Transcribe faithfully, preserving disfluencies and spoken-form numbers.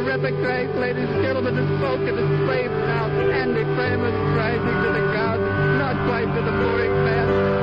terrific race, ladies and gentlemen. The smoke and the flames now. Andy Framus rising to the ground, not quite to the mooring fence.